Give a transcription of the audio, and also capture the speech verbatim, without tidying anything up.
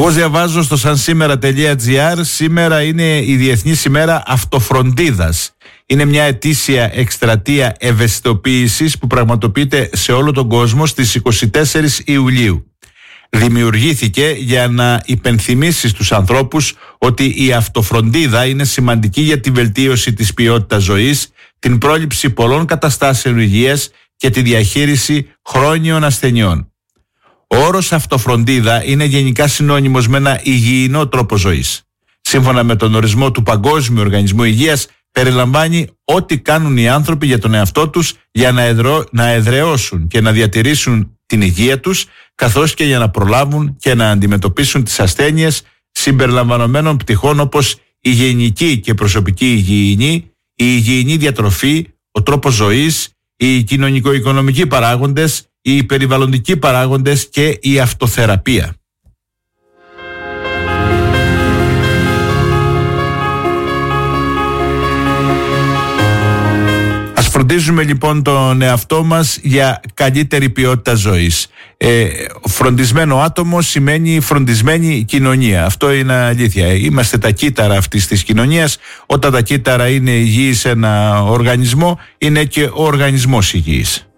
Όπως διαβάζω στο sansimera.gr, σήμερα είναι η Διεθνής ημέρα αυτοφροντίδας. Είναι μια ετήσια εκστρατεία ευαισθητοποίησης που πραγματοποιείται σε όλο τον κόσμο στις είκοσι τέσσερις Ιουλίου. Δημιουργήθηκε για να υπενθυμίσει στους ανθρώπους ότι η αυτοφροντίδα είναι σημαντική για τη βελτίωση της ποιότητας ζωής, την πρόληψη πολλών καταστάσεων υγείας και τη διαχείριση χρόνιων ασθενειών. Ο όρος αυτοφροντίδα είναι γενικά συνώνυμος με ένα υγιεινό τρόπο ζωής. Σύμφωνα με τον ορισμό του Παγκόσμιου Οργανισμού Υγείας, περιλαμβάνει ό,τι κάνουν οι άνθρωποι για τον εαυτό τους για να, εδρω... να εδραιώσουν και να διατηρήσουν την υγεία τους, καθώς και για να προλάβουν και να αντιμετωπίσουν τις ασθένειες συμπεριλαμβανομένων πτυχών όπως η γενική και προσωπική υγιεινή, η υγιεινή διατροφή, ο τρόπος ζωής, οι κοινωνικο-οικονομικοί παράγοντες, οι περιβαλλοντικοί παράγοντες και η αυτοθεραπεία. Ας φροντίζουμε λοιπόν τον εαυτό μας για καλύτερη ποιότητα ζωής. Ε, φροντισμένο άτομο σημαίνει φροντισμένη κοινωνία. Αυτό είναι αλήθεια. Είμαστε τα κύτταρα αυτής της κοινωνίας. Όταν τα κύτταρα είναι υγιείς σε ένα οργανισμό, είναι και ο οργανισμός υγιής.